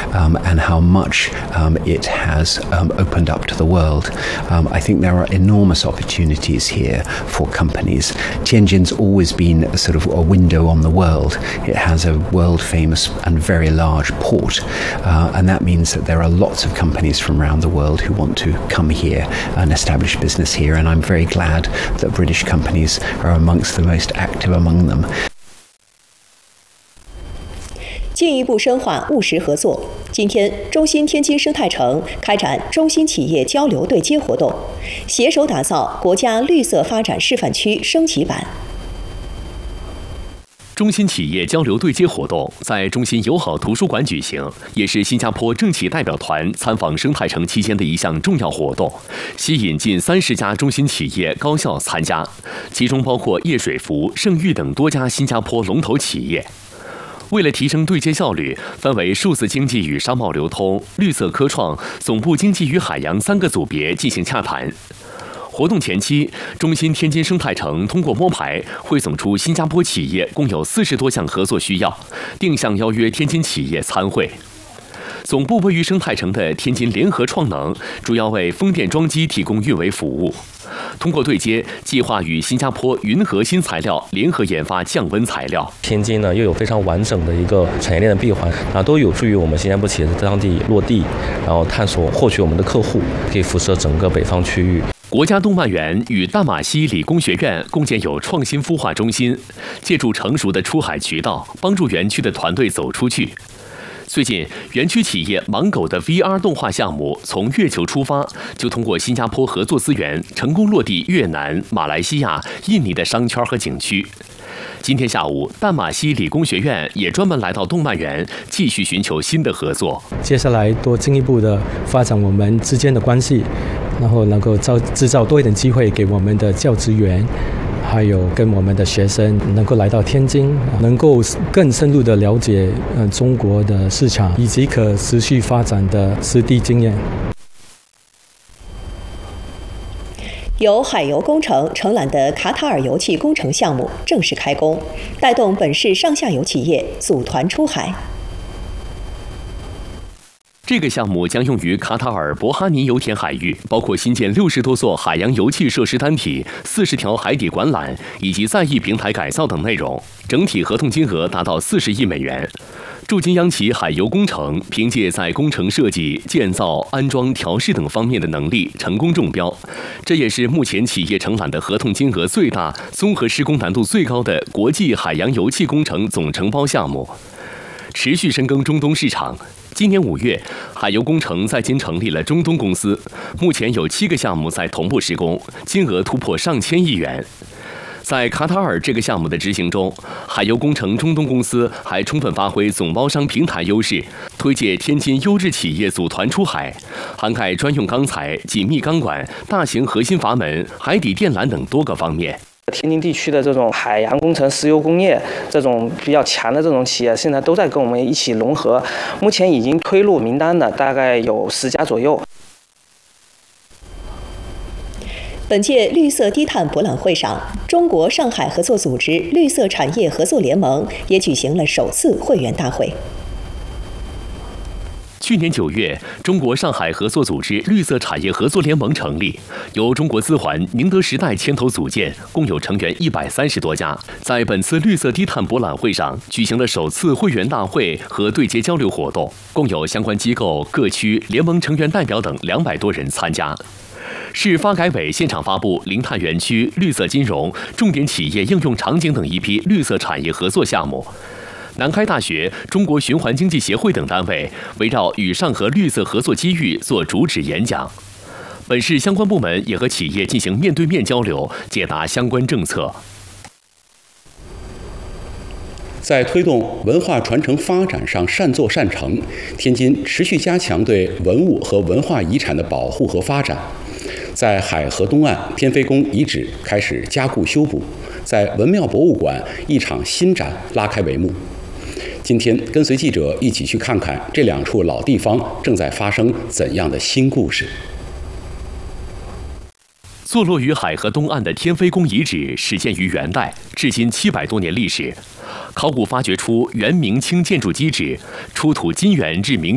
and how much it has opened up to the world. I think there are enormous opportunities here for companies. Tianjin's always been a sort of a window on the world. It has a world-famous and very large port, and that means that there are lots of companies from around the world who want to come here and establish business here, and I'm very glad that British companies are amongst the most active among them. 进一步深化务实合作。今天，中新天津生态城开展中新企业交流对接活动，携手打造国家绿色发展示范区升级版。 中新企业交流对接活动在中新友好图书馆举行，也是新加坡政企代表团参访生态城期间的一项重要活动，吸引近30家中新企业高校参加，其中包括叶水福、盛誉等多家新加坡龙头企业。为了提升对接效率，分为数字经济与商贸流通、绿色科创、总部经济与海洋3个组别进行洽谈。活动前期，中新天津生态城通过摸排汇总出新加坡企业共有40多项合作需要，定向邀约天津企业参会。总部位于生态城的天津联合创能，主要为风电装机提供运维服务。通过对接，计划与新加坡云和新材料联合研发降温材料。 天津呢又有非常完整的一个产业链的闭环，都有助于我们新加坡企业在当地落地，然后探索获取我们的客户，可以辐射整个北方区域。 国家动漫园与淡马锡理工学院共建有创新孵化中心，借助成熟的出海渠道，帮助园区的团队走出去。最近，园区企业芒狗的 VR 动画项目从月球出发，就通过新加坡合作资源，成功落地越南、马来西亚、印尼的商圈和景区。今天下午，淡马锡理工学院也专门来到动漫园，继续寻求新的合作。 接下来多进一步的发展我们之间的关系，然后能够制造多一点机会给我们的教职员，还有跟我们的学生能够来到天津，能够更深入的了解中国的市场以及可持续发展的实地经验。 由海油工程承揽的卡塔尔油气工程项目正式开工，带动本市上下游企业组团出海。 这个项目将用于卡塔尔伯哈尼油田海域，包括新建60多座海洋油气设施单体、40条海底管缆以及在役平台改造等内容，整体合同金额达到40亿美元。驻金央企海油工程凭借在工程设计、建造、安装、调试等方面的能力，成功中标。这也是目前企业承揽的合同金额最大、综合施工难度最高的国际海洋油气工程总承包项目。持续深耕中东市场。今年5月，海油工程在京成立了中东公司，目前有7个项目在同步施工，金额突破上千亿元。在卡塔尔这个项目的执行中，海油工程中东公司还充分发挥总包商平台优势，推介天津优质企业组团出海，涵盖专用钢材、紧密钢管、大型核心阀门、海底电缆等多个方面。 天津地区的这种海洋工程、石油工业这种比较强的这种企业，现在都在跟我们一起融合。目前已经推入名单的大概有10家左右。 本届绿色低碳博览会上，中国上海合作组织绿色产业合作联盟也举行了首次会员大会。 去年9月，中国上海合作组织绿色产业合作联盟成立，由中国资环、宁德时代牵头组建，共有成员130多家。在本次绿色低碳博览会上，举行了首次会员大会和对接交流活动，共有相关机构、各区联盟成员代表等200多人参加。市发改委现场发布零碳园区、绿色金融、重点企业应用场景等一批绿色产业合作项目。南开大学、中国循环经济协会等单位围绕与上合绿色合作机遇做主旨演讲。本市相关部门也和企业进行面对面交流，解答相关政策。 在推动文化传承发展上善作善成，天津持续加强对文物和文化遗产的保护和发展。在海河东岸天妃宫遗址开始加固修补，在文庙博物馆一场新展拉开帷幕。今天跟随记者一起去看看这2处老地方正在发生怎样的新故事。 坐落于海河东岸的天妃宫遗址始建于元代，至今700多年历史。考古发掘出元明清建筑基址，出土金元至明